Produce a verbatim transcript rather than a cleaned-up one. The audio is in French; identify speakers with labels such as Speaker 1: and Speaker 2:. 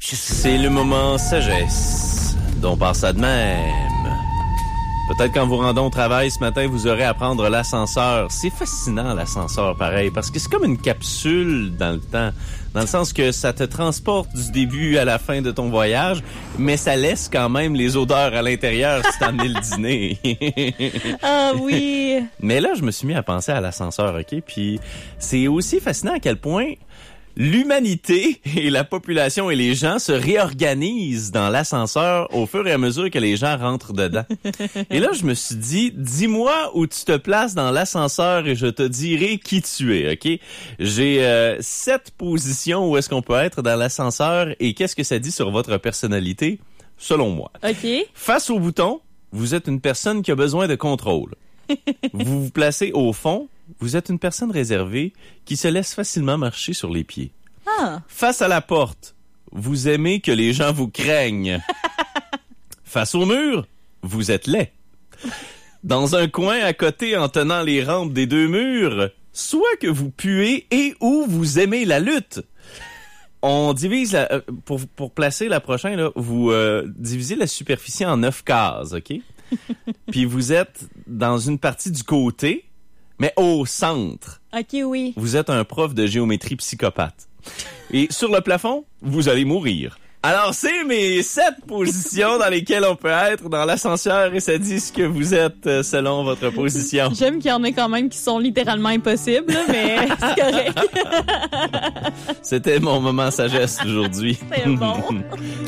Speaker 1: C'est le moment sagesse dont part ça de même. Peut-être qu'en vous rendant au travail ce matin, vous aurez à prendre l'ascenseur. C'est fascinant, l'ascenseur, pareil, parce que c'est comme une capsule dans le temps. Dans le sens que ça te transporte du début à la fin de ton voyage, mais ça laisse quand même les odeurs à l'intérieur si t'as amené le dîner.
Speaker 2: Ah oui!
Speaker 1: Mais là, je me suis mis à penser à l'ascenseur, OK? Puis c'est aussi fascinant à quel point l'humanité et la population et les gens se réorganisent dans l'ascenseur au fur et à mesure que les gens rentrent dedans. Et là, je me suis dit, dis-moi où tu te places dans l'ascenseur et je te dirai qui tu es, OK? J'ai euh, sept positions où est-ce qu'on peut être dans l'ascenseur et qu'est-ce que ça dit sur votre personnalité, selon moi.
Speaker 2: OK.
Speaker 1: Face au bouton, vous êtes une personne qui a besoin de contrôle. Vous vous placez au fond, vous êtes une personne réservée qui se laisse facilement marcher sur les pieds.
Speaker 2: Ah.
Speaker 1: Face à la porte, vous aimez que les gens vous craignent. Face au mur, vous êtes laid. Dans un coin à côté en tenant les rampes des deux murs, soit que vous puez et ou vous aimez la lutte. On divise, la, euh, pour, pour placer la prochaine, là, vous euh, divisez la superficie en neuf cases, OK? Puis vous êtes dans une partie du côté, mais au centre.
Speaker 2: OK, oui.
Speaker 1: Vous êtes un prof de géométrie psychopathe. Et sur le plafond, vous allez mourir. Alors, c'est mes sept positions dans lesquelles on peut être dans l'ascenseur et ça dit ce que vous êtes selon votre position.
Speaker 2: J'aime qu'il y en ait quand même qui sont littéralement impossibles, là, mais c'est correct.
Speaker 1: C'était mon moment sagesse d'aujourd'hui.
Speaker 2: C'est bon.